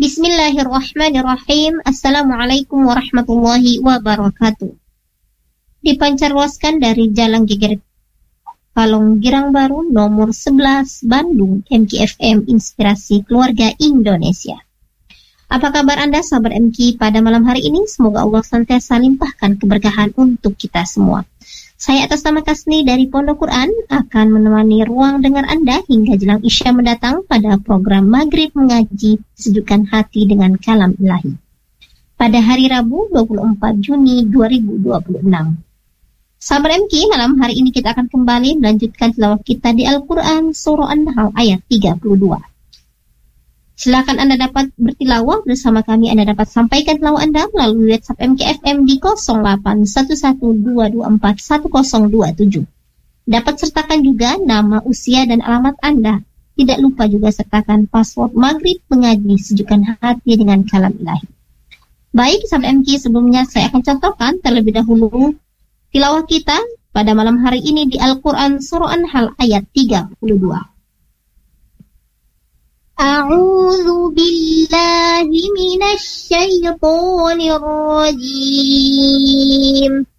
Bismillahirrahmanirrahim. Assalamualaikum warahmatullahi wabarakatuh. Dipancarluaskan dari Jalan Geger Palong Girang Baru nomor 11 Bandung, MKFM Inspirasi Keluarga Indonesia. Apa kabar Anda sahabat MK pada malam hari ini? Semoga Allah senantiasa limpahkan keberkahan untuk kita semua. Saya atas nama Kasni dari Pondok Quran akan menemani ruang dengar Anda hingga jelang Isya mendatang pada program Maghrib Mengaji Sejukkan Hati dengan Kalam Ilahi. Pada hari Rabu 24 Juni 2026. Sahabat MK, malam hari ini kita akan kembali melanjutkan tilawah kita di Al-Quran Surah An-Nahl ayat 32. Silakan Anda dapat bertilawah bersama kami. Anda dapat sampaikan tilawah Anda melalui WhatsApp MKFM di 081112410027. Dapat sertakan juga nama, usia, dan alamat Anda. Tidak lupa juga sertakan password Maghrib Mengaji Sejukkan Hati dengan Kalam Ilahi. Baik, sahabat MK, sebelumnya saya akan contohkan terlebih dahulu tilawah kita pada malam hari ini di Al-Quran Surah An-Nahl ayat 32. A'udzu billahi minasy syaithanir rajim.